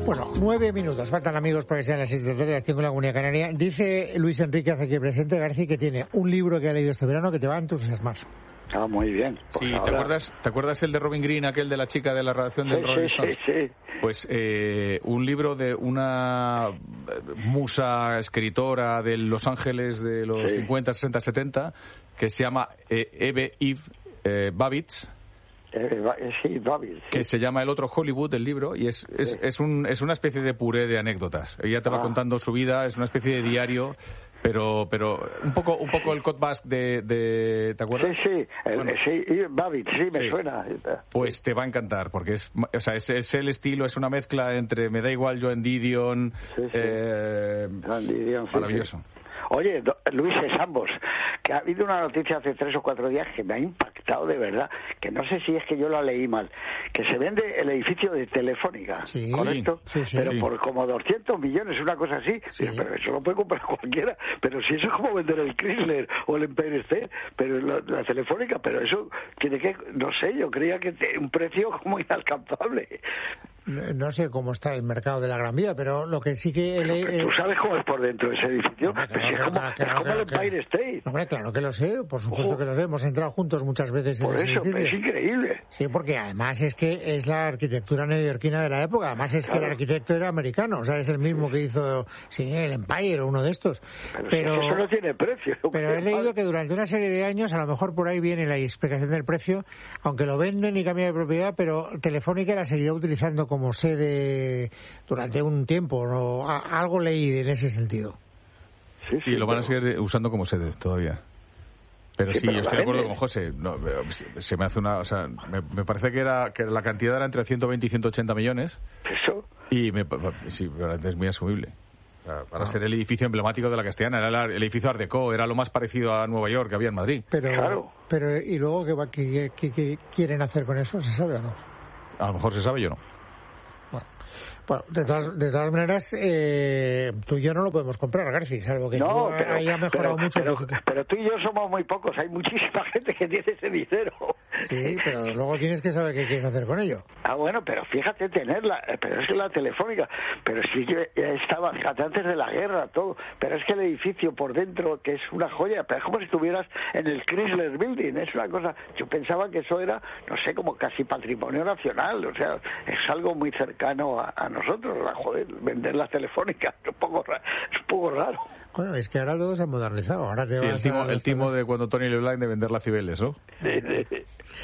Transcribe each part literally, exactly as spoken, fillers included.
Bueno, nueve minutos, faltan amigos para que sean las seis de la tarde, las cinco en la Comunidad Canaria. Dice Luis Enrique, hace aquí presente, García, que tiene un libro que ha leído este verano que te va a entusiasmar. Ah, muy bien. Pues sí, ahora... ¿te acuerdas, ¿te acuerdas el de Robin Green, aquel de la chica de la redacción del sí, Rolling sí, Stones? Sí, sí. Pues eh, un libro de una musa escritora de Los Ángeles de los sí. cincuenta, sesenta, setenta, que se llama eh, Eve Eve eh, Babbitt. Eh, sí, Babbitt, sí. Que se llama El otro Hollywood, del libro, y es, es, sí. es, un, es una especie de puré de anécdotas. Ella te va ah. contando su vida, es una especie de diario, pero pero un poco un poco el Code Basque de, de... ¿te acuerdas? Sí, sí, el, bueno. sí Babbitt, sí, me sí. suena. Pues te va a encantar, porque es, o sea, es, es el estilo, es una mezcla entre Me da igual, Joan Didion, sí, sí. Eh, Didion, maravilloso. Sí, sí. Oye, do, Luis Esambos, que ha habido una noticia hace tres o cuatro días que me ha impactado de verdad, que no sé si es que yo la leí mal, que se vende el edificio de Telefónica, sí, ¿correcto? Sí, sí, pero sí. por como doscientos millones, una cosa así, sí. pero eso lo puede comprar cualquiera, pero si eso es como vender el Chrysler o el Empire State, pero la, la Telefónica, pero eso tiene que, no sé, yo creía que te, un precio como inalcanzable. No sé cómo está el mercado de la Gran Vía, pero lo que sí que... Eh, ¿Tú sabes cómo es por dentro ese edificio? No, claro, es como, claro, es como claro, el Empire claro. State. Hombre, claro que lo sé, por supuesto oh. que lo sé. Hemos entrado juntos muchas veces en por ese eso, edificio. Es increíble. Sí, porque además es que es la arquitectura neoyorquina de la época. Además es claro. que el arquitecto era americano, o sea, es el mismo que hizo sí, el Empire o uno de estos. Pero, pero si eso no tiene precio. Pero he leído mal. que durante una serie de años, a lo mejor por ahí viene la explicación del precio, aunque lo venden y cambian de propiedad, pero Telefónica la seguirá utilizando como sede durante un tiempo, ¿no? Algo leí en ese sentido. Sí, sí, y lo van a seguir usando como sede todavía. Pero sí, sí pero yo estoy de acuerdo con José. No, se me hace una, o sea, me, me parece que era que la cantidad era entre ciento veinte y ciento ochenta millones. Eso. Y me, sí, es muy asumible. O sea, para ah. ser el edificio emblemático de la Castellana, era el edificio Art Deco, era lo más parecido a Nueva York que había en Madrid. Pero, claro. pero y luego qué, qué, qué, qué quieren hacer con eso, ¿se sabe o no? A lo mejor se sabe, yo no. Bueno, de todas, de todas maneras, eh, tú y yo no lo podemos comprar, García, salvo que no, tú pero, haya mejorado pero, mucho. Pero, pero, pero tú y yo somos muy pocos, hay muchísima gente que tiene ese dinero. Sí, pero luego tienes que saber qué quieres hacer con ello. Ah, bueno, pero fíjate tenerla, pero es que la Telefónica, pero sí que ya estaba, fíjate, antes de la guerra, todo, pero es que el edificio por dentro, que es una joya, pero es como si estuvieras en el Chrysler Building, es una cosa, yo pensaba que eso era, no sé, como casi patrimonio nacional, o sea, es algo muy cercano a, a nosotros, la joya. Vender las telefónicas es un poco raro, es un poco raro. Bueno, es que ahora todo se ha modernizado. Ahora te sí, vas el timo, a... el timo de cuando Tony LeBlanc de vender las Cibeles, ¿no? Sí, sí.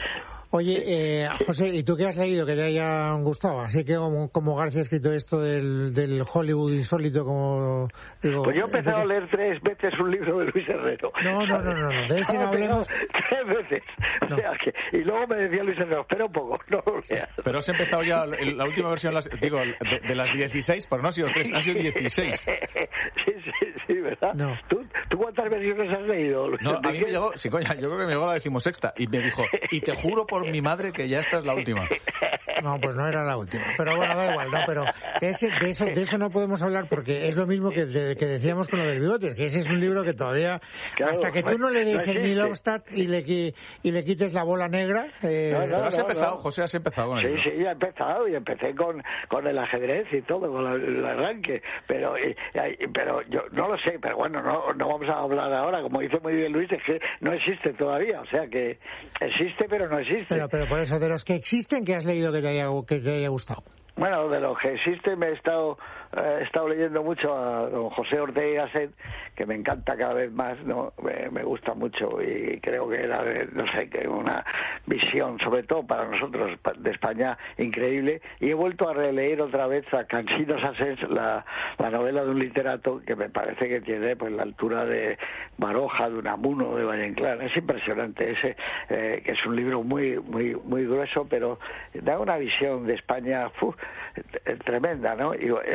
Oye, eh, José, ¿y tú qué has leído que te hayan gustado? Así que como, como García ha escrito esto del, del Hollywood insólito, como digo... Pues yo he empezado a leer tres veces un libro de Luis Herrero. No, no, no, no, no, de ese no hablemos... Tres veces. No. O sea que, y luego me decía Luis Herrero, espera un poco, no lo leas. Pero has empezado ya la última versión, las, digo, de, de las dieciséis, pero no ha sido tres, ha sido dieciséis. Sí, sí, sí, ¿verdad? No. ¿Tú, ¿Tú cuántas versiones has leído, Luis? No, a mí me llegó, sí, coña, yo creo que me llegó la decimosexta, y me dijo, y te juro por mi madre que ya esta es la última. No, pues no era la última. Pero bueno, da igual, no, pero ese, de eso de eso no podemos hablar porque es lo mismo que, de, que decíamos con lo del bigote, que ese es un libro que todavía, claro, hasta que tú no le des no el Milowstadt y le, y le quites la bola negra... Eh... No, no, pero has no, empezado, no. José, has empezado con sí, el Sí, sí, ya he empezado y empecé con, con el ajedrez y todo, con la, el arranque, pero y, y, pero yo no lo sé, pero bueno, no, no vamos a hablar ahora, como dice muy bien Luis, es que no existe todavía, o sea que existe pero no existe. Pero, pero por eso, de los que existen, ¿qué has leído que te haya, que te haya gustado? Bueno, de los que existen me he estado eh, he estado leyendo mucho a don José Ortega y Gasset, que me encanta cada vez más, no me, me gusta mucho y creo que era, no sé, que una visión, sobre todo para nosotros de España, increíble. Y he vuelto a releer otra vez a Cansino Sasés, la, la novela de un literato que me parece que tiene pues la altura de Baroja, de Unamuno, de Valle Inclán. Es impresionante ese, eh, que es un libro muy muy muy grueso, pero da una visión de España uf, tremenda, ¿no? Y, eh,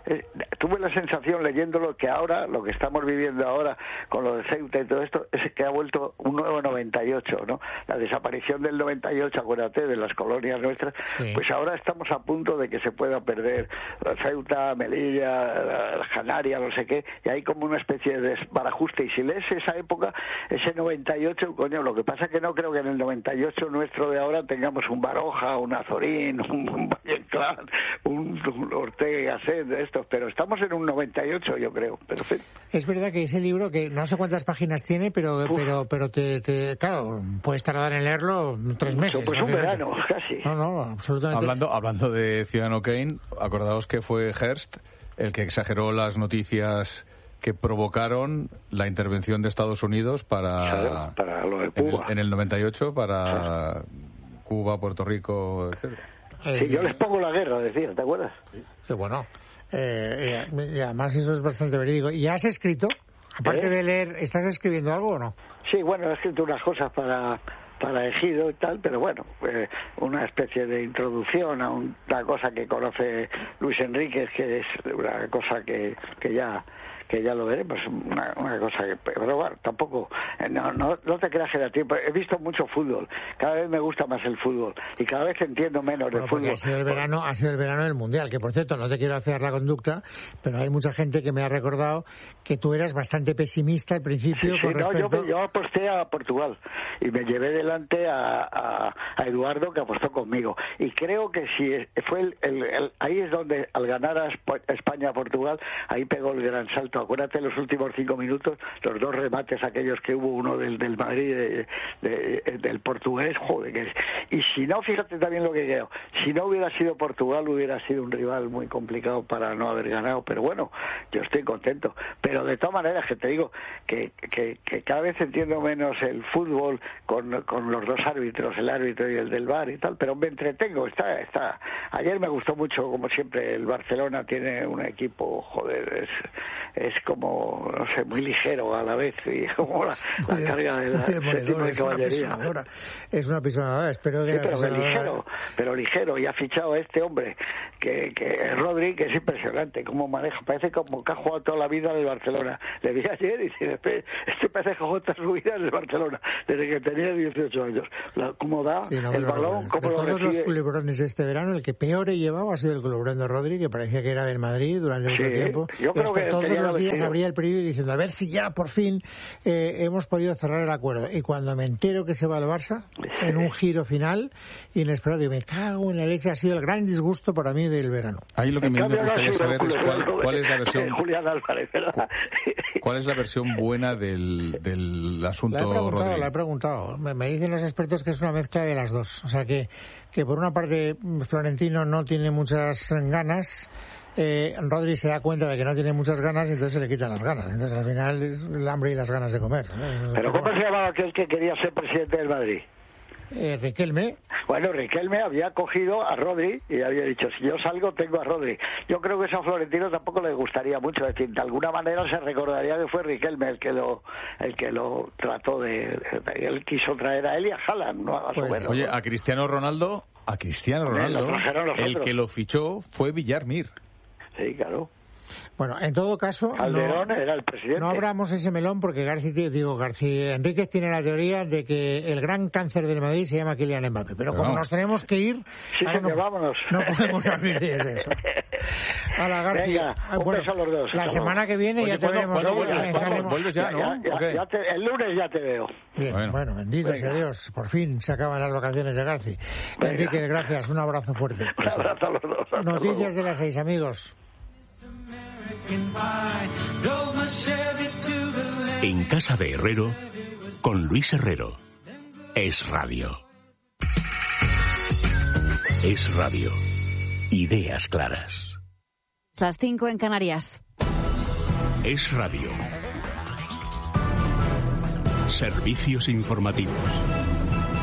eh, tuve la sensación leyéndolo que ahora, lo que estamos viviendo ahora con lo de Ceuta y todo esto, es que ha vuelto un nuevo noventa y ocho, ¿no? La desaparición del noventa y ocho, acuérdate, de las colonias nuestras, sí. Pues ahora estamos a punto de que se pueda perder Ceuta, Melilla, las Canarias, no sé qué, y hay como una especie de desbarajuste, y si lees esa época, ese noventa y ocho, coño, lo que pasa es que no creo que en el noventa y ocho nuestro de ahora tengamos un Baroja, un Azorín, un, un Valle Inclán, un, un Ortega y Gasset, de estos, pero estamos en un noventa y ocho, yo creo. Pero, sí. Es verdad que ese libro, que no sé cuántas páginas tiene, pero Uf. pero pero te, te claro, puedes tardar en leerlo tres meses. Pues un verano, casi. No, no, absolutamente. Hablando, hablando de Ciudadano Kane, acordaos que fue Hearst el que exageró las noticias que provocaron la intervención de Estados Unidos para, claro, para lo de Cuba. En el, en el noventa y ocho para sí. Cuba, Puerto Rico, etcétera. Sí, yo les pongo la guerra, decía, ¿te acuerdas? Sí, sí bueno. Eh, y, y además eso es bastante verídico. ¿Y has escrito? Aparte ¿Eh? de leer, ¿estás escribiendo algo o no? Sí, bueno, he escrito unas cosas para para Ejido y tal, pero bueno, eh, una especie de introducción a un, una cosa que conoce Luis Enríquez, que es una cosa que, que ya que ya lo veremos, una, una cosa que, pero bueno, tampoco, no, no, no te creas que da tiempo. He visto mucho fútbol, cada vez me gusta más el fútbol y cada vez entiendo menos bueno, de fútbol. Ha sido el verano, ha sido el verano del Mundial, que por cierto, no te quiero hacer la conducta, pero hay mucha gente que me ha recordado que tú eras bastante pesimista al principio. Sí, con sí, respecto... no, yo, yo aposté a Portugal y me llevé delante a, a, a Eduardo, que apostó conmigo, y creo que si fue el, el, el, ahí es donde al ganar a España a Portugal, ahí pegó el gran salto. Acuérdate los últimos cinco minutos, los dos remates aquellos que hubo, uno del, del Madrid, de, de, del portugués, joder, que es. Y si no, fíjate también lo que creo, si no hubiera sido Portugal, hubiera sido un rival muy complicado para no haber ganado, pero bueno, yo estoy contento. Pero de todas maneras, que te digo, que, que, que cada vez entiendo menos el fútbol con, con los dos árbitros, el árbitro y el del V A R y tal, pero me entretengo, está, está. Ayer me gustó mucho, como siempre, el Barcelona tiene un equipo, joder, es, es como, no sé, muy ligero a la vez, y como la, la muy carga de la séptima de caballería. Es una pisonadora, espero que... Sí, pero ligero, pero ligero, y ha fichado a este hombre, que, que Rodri, que es impresionante, cómo maneja, parece como que ha jugado toda la vida en el Barcelona. Le vi ayer y dice, este parece que jugó toda su vida en el Barcelona, desde que tenía dieciocho años. La, cómo da sí, no, el balón, cómo de lo todos recibe. Los culebrones de este verano, el que peor he llevado ha sido el culebrón de Rodri, que parecía que era del Madrid durante mucho sí, tiempo. Yo creo que todos los días sido. abría el periódico diciendo, a ver si ya por fin eh, hemos podido cerrar el acuerdo. Y cuando me entero que se va al Barça, en un giro final inesperado, digo, me cago en la leche, ha sido el gran disgusto para mí del verano. Ahí lo que me, me gustaría no saber es cuál, cuál es la versión... Julián Álvarez, ¿verdad? ¿Cuál es la versión buena del, del asunto la he preguntado, Rodri? La he preguntado. Me, me dicen los expertos que es una mezcla de las dos. O sea, que, que por una parte Florentino no tiene muchas ganas... Eh, Rodri se da cuenta de que no tiene muchas ganas y entonces se le quitan las ganas. Entonces al final es el hambre y las ganas de comer, ¿no? ¿Pero cómo se llamaba aquel que quería ser presidente del Madrid? Eh, Riquelme. Bueno, Riquelme había cogido a Rodri y había dicho, si yo salgo tengo a Rodri. Yo creo que eso a Florentino tampoco le gustaría mucho, es decir, de alguna manera se recordaría que fue Riquelme el que lo el que lo trató de, de él quiso traer a él y a Haaland, ¿no? A pues, verlo, oye, ¿no? a Cristiano Ronaldo, a Cristiano Ronaldo, el que lo fichó fue Villar-Mir. Sí, claro. Bueno, en todo caso, Calderón no, era el presidente. No abramos ese melón porque García, digo, García Enríquez tiene la teoría de que el gran cáncer del Madrid se llama Kylian Mbappé. Pero, pero como no. nos tenemos que ir, sí, señor, no, vámonos. No podemos abrir de eso. A la García. Venga, un bueno, beso a los dos. La semana que viene. Oye, ya te veremos. ¿Cuándo vuelves? ¿Vuelves ya, no? Ya, ya, ya te, el lunes ya te veo. Bien, bueno, bueno bendito Venga. sea Dios. Por fin se acaban las vacaciones de García. Enrique, gracias. Un abrazo fuerte. Un abrazo a los dos. Noticias de las seis, amigos. En casa de Herrero, con Luis Herrero. Es radio. Es radio. Ideas claras. Las cinco en Canarias. Es radio. Servicios informativos.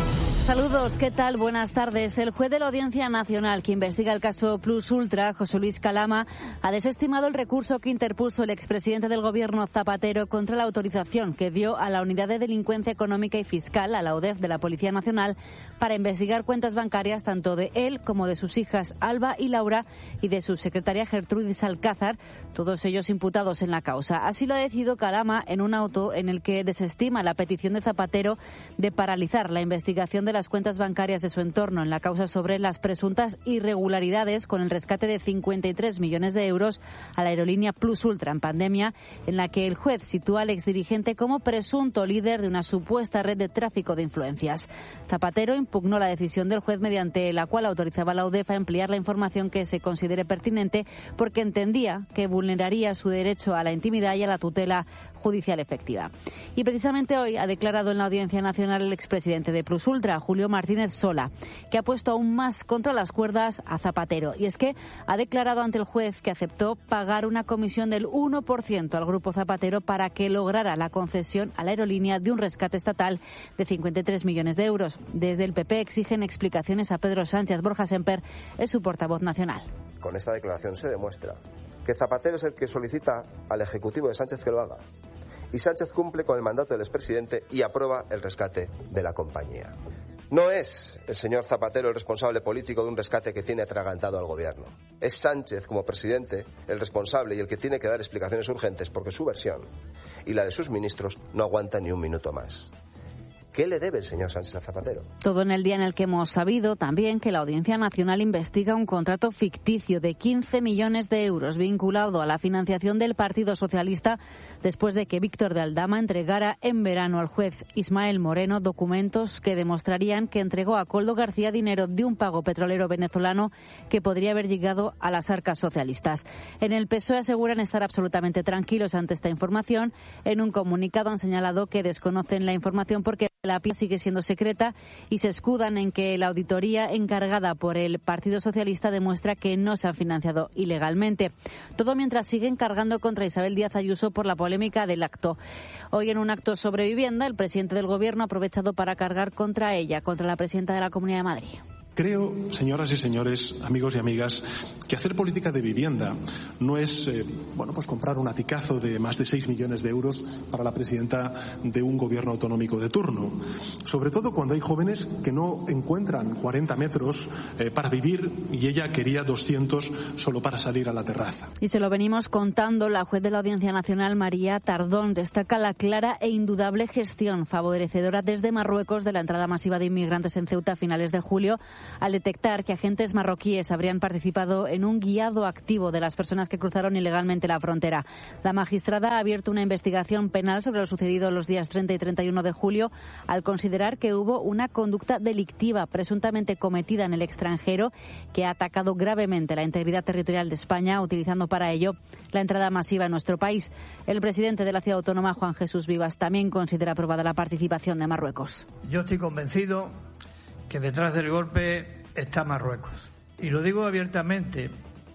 Saludos, ¿qué tal? Buenas tardes. El juez de la Audiencia Nacional que investiga el caso Plus Ultra, José Luis Calama, ha desestimado el recurso que interpuso el expresidente del Gobierno Zapatero contra la autorización que dio a la Unidad de Delincuencia Económica y Fiscal, a la U D E F de la Policía Nacional, para investigar cuentas bancarias tanto de él como de sus hijas Alba y Laura y de su secretaria Gertrudis Alcázar, todos ellos imputados en la causa. Así lo ha decidido Calama en un auto en el que desestima la petición de Zapatero de paralizar la investigación de las cuentas bancarias de su entorno en la causa sobre las presuntas irregularidades con el rescate de cincuenta y tres millones de euros a la aerolínea Plus Ultra en pandemia, en la que el juez sitúa al exdirigente como presunto líder de una supuesta red de tráfico de influencias. Zapatero impugnó la decisión del juez mediante la cual autorizaba a la U D E F a ampliar la información que se considere pertinente porque entendía que vulneraría su derecho a la intimidad y a la tutela judicial efectiva. Y precisamente hoy ha declarado en la Audiencia Nacional el expresidente de Plus Ultra, Julio Martínez Sola, que ha puesto aún más contra las cuerdas a Zapatero. Y es que ha declarado ante el juez que aceptó pagar una comisión del uno por ciento al Grupo Zapatero para que lograra la concesión a la aerolínea de un rescate estatal de cincuenta y tres millones de euros. Desde el P P exigen explicaciones a Pedro Sánchez. Borja Semper es su portavoz nacional. Con esta declaración se demuestra que Zapatero es el que solicita al Ejecutivo de Sánchez que lo haga. Y Sánchez cumple con el mandato del expresidente y aprueba el rescate de la compañía. No es el señor Zapatero el responsable político de un rescate que tiene atragantado al gobierno. Es Sánchez, como presidente, el responsable y el que tiene que dar explicaciones urgentes porque su versión y la de sus ministros no aguanta ni un minuto más. ¿Qué le debe el señor Sánchez a Zapatero? Todo en el día en el que hemos sabido también que la Audiencia Nacional investiga un contrato ficticio de quince millones de euros vinculado a la financiación del Partido Socialista después de que Víctor de Aldama entregara en verano al juez Ismael Moreno documentos que demostrarían que entregó a Koldo García dinero de un pago petrolero venezolano que podría haber llegado a las arcas socialistas. En el P S O E aseguran estar absolutamente tranquilos ante esta información. En un comunicado han señalado que desconocen la información porque la P I sigue siendo secreta y se escudan en que la auditoría encargada por el Partido Socialista demuestra que no se han financiado ilegalmente. Todo mientras siguen cargando contra Isabel Díaz Ayuso por la polémica del acto. Hoy en un acto sobre vivienda, el presidente del Gobierno ha aprovechado para cargar contra ella, contra la presidenta de la Comunidad de Madrid. Creo, señoras y señores, amigos y amigas, que hacer política de vivienda no es, eh, bueno, pues comprar un aticazo de más de seis millones de euros para la presidenta de un gobierno autonómico de turno. Sobre todo cuando hay jóvenes que no encuentran cuarenta metros eh, para vivir y ella quería doscientos solo para salir a la terraza. Y se lo venimos contando. La juez de la Audiencia Nacional, María Tardón, destaca la clara e indudable gestión favorecedora desde Marruecos de la entrada masiva de inmigrantes en Ceuta a finales de julio, al detectar que agentes marroquíes habrían participado en un guiado activo de las personas que cruzaron ilegalmente la frontera. La magistrada ha abierto una investigación penal sobre lo sucedido los días treinta y treinta y uno de julio, al considerar que hubo una conducta delictiva presuntamente cometida en el extranjero que ha atacado gravemente la integridad territorial de España, utilizando para ello la entrada masiva en nuestro país. El presidente de la ciudad autónoma, Juan Jesús Vivas, también considera aprobada la participación de Marruecos. Yo estoy convencido que detrás del golpe está Marruecos. Y lo digo abiertamente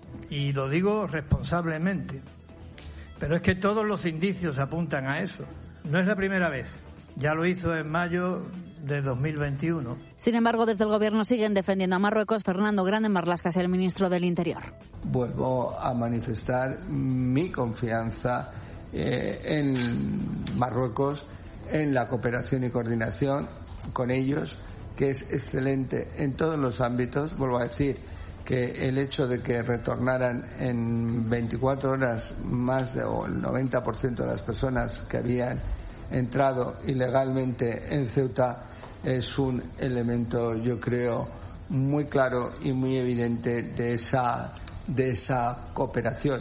y lo digo responsablemente. Pero es que todos los indicios apuntan a eso. No es la primera vez. Ya lo hizo en mayo de dos mil veintiuno. Sin embargo, desde el Gobierno siguen defendiendo a Marruecos. Fernando Grande Marlaska, el ministro del Interior. Vuelvo a manifestar mi confianza eh, en Marruecos, en la cooperación y coordinación con ellos, que es excelente en todos los ámbitos. Vuelvo a decir que el hecho de que retornaran en veinticuatro horas más de o el noventa por ciento de las personas que habían entrado ilegalmente en Ceuta es un elemento, yo creo, muy claro y muy evidente de esa de esa cooperación.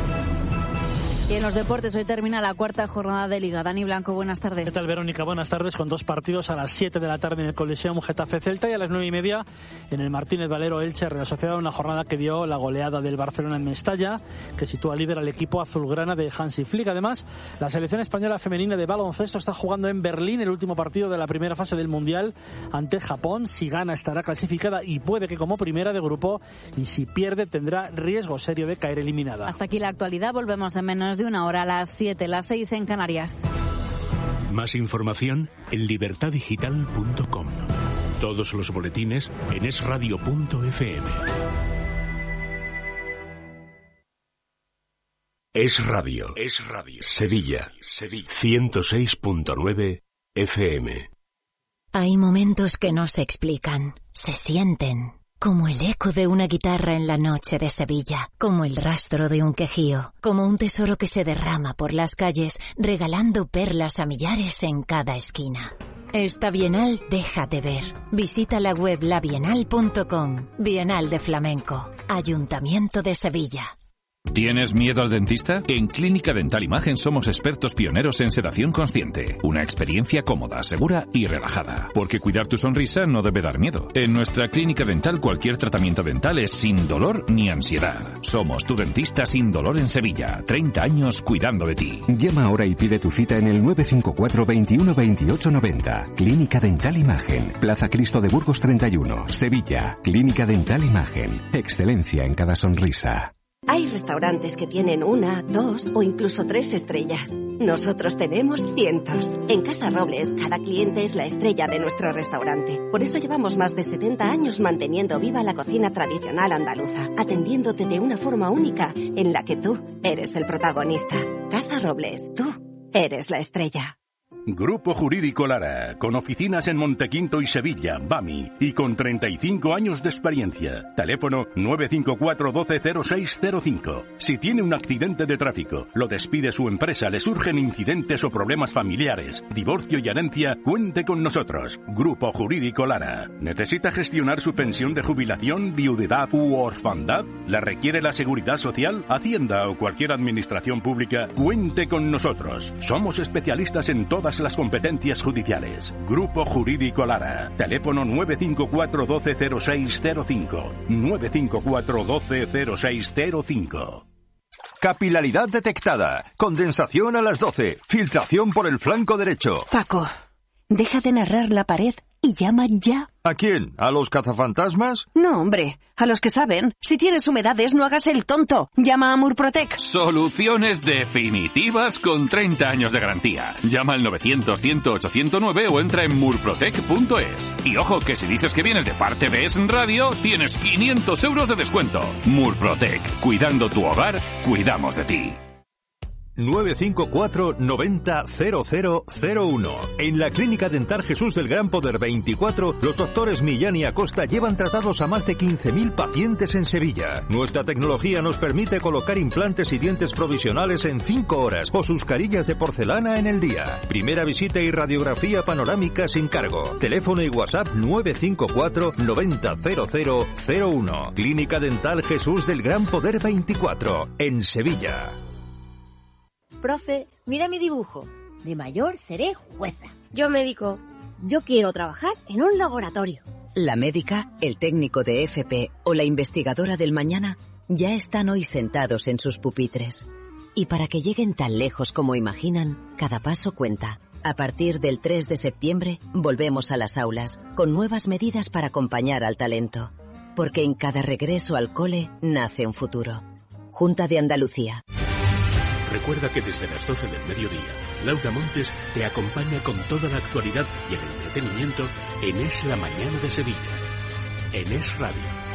Y en los deportes hoy termina la cuarta jornada de Liga. Dani Blanco, buenas tardes. ¿Qué tal, Verónica? Buenas tardes, con dos partidos a las siete de la tarde en el Coliseum Getafe-Celta y a las nueve y media en el Martínez Valero Elche Real Sociedad, una jornada que dio la goleada del Barcelona en Mestalla, que sitúa líder al equipo azulgrana de Hansi Flick. Además, la selección española femenina de baloncesto está jugando en Berlín el último partido de la primera fase del Mundial ante Japón. Si gana estará clasificada y puede que como primera de grupo, y si pierde tendrá riesgo serio de caer eliminada. Hasta aquí la actualidad. Volvemos en menos de una hora a las siete, las seis en Canarias. Más información en libertad digital punto com. Todos los boletines en es radio punto efe eme. Es Radio. Es Radio. Sevilla. Sevilla. ciento seis punto nueve efe eme. Hay momentos que no se explican, se sienten. Como el eco de una guitarra en la noche de Sevilla, como el rastro de un quejío, como un tesoro que se derrama por las calles, regalando perlas a millares en cada esquina. Esta Bienal deja de ver. Visita la web la bienal punto com. Bienal de Flamenco. Ayuntamiento de Sevilla. ¿Tienes miedo al dentista? En Clínica Dental Imagen somos expertos pioneros en sedación consciente. Una experiencia cómoda, segura y relajada. Porque cuidar tu sonrisa no debe dar miedo. En nuestra clínica dental cualquier tratamiento dental es sin dolor ni ansiedad. Somos tu dentista sin dolor en Sevilla. treinta años cuidando de ti. Llama ahora y pide tu cita en el nueve cinco cuatro, veintiuno, veintiocho, noventa. Clínica Dental Imagen. Plaza Cristo de Burgos treinta y uno, Sevilla. Clínica Dental Imagen. Excelencia en cada sonrisa. Hay restaurantes que tienen una, dos o incluso tres estrellas. Nosotros tenemos cientos. En Casa Robles, cada cliente es la estrella de nuestro restaurante. Por eso llevamos más de setenta años manteniendo viva la cocina tradicional andaluza, atendiéndote de una forma única en la que tú eres el protagonista. Casa Robles, tú eres la estrella. Grupo Jurídico Lara, con oficinas en Montequinto y Sevilla, BAMI, y con treinta y cinco años de experiencia. Teléfono nueve cinco cuatro, doce, cero seis cero cinco. Si tiene un accidente de tráfico, lo despide su empresa, le surgen incidentes o problemas familiares, divorcio y herencia, cuente con nosotros. Grupo Jurídico Lara. ¿Necesita gestionar su pensión de jubilación, viudedad u orfandad? ¿La requiere la Seguridad Social, Hacienda o cualquier administración pública? Cuente con nosotros. Somos especialistas en todas las competencias judiciales. Grupo Jurídico Lara. Teléfono nueve cinco cuatro, doce, cero seis cero cinco. nueve cinco cuatro, doce, cero seis cero cinco. Capilaridad detectada. Condensación a las doce. Filtración por el flanco derecho. Paco, deja de narrar la pared y llama ya. ¿A quién? ¿A los cazafantasmas? No, hombre, a los que saben. Si tienes humedades, no hagas el tonto. Llama a Murprotec. Soluciones definitivas con treinta años de garantía. Llama al novecientos, cien, ochocientos nueve o entra en murprotec punto es. Y ojo, que si dices que vienes de parte de Es Radio, tienes quinientos euros de descuento. Murprotec. Cuidando tu hogar, cuidamos de ti. nueve cinco cuatro, noventa, cero cero cero uno. En la Clínica Dental Jesús del Gran Poder veinticuatro, los doctores Millán y Acosta llevan tratados a más de quince mil pacientes en Sevilla. Nuestra tecnología nos permite colocar implantes y dientes provisionales en cinco horas o sus carillas de porcelana en el día. Primera visita y radiografía panorámica sin cargo. Teléfono y WhatsApp nueve cinco cuatro, noventa, cero cero cero uno. Clínica Dental Jesús del Gran Poder veinticuatro, en Sevilla. Profe, mira mi dibujo. De mayor seré jueza. Yo médico. Yo quiero trabajar en un laboratorio. La médica, el técnico de F P o la investigadora del mañana ya están hoy sentados en sus pupitres. Y para que lleguen tan lejos como imaginan, cada paso cuenta. A partir del tres de septiembre volvemos a las aulas con nuevas medidas para acompañar al talento. Porque en cada regreso al cole nace un futuro. Junta de Andalucía. Recuerda que desde las doce del mediodía, Laura Montes te acompaña con toda la actualidad y el entretenimiento en Es la Mañana de Sevilla. En Es Radio.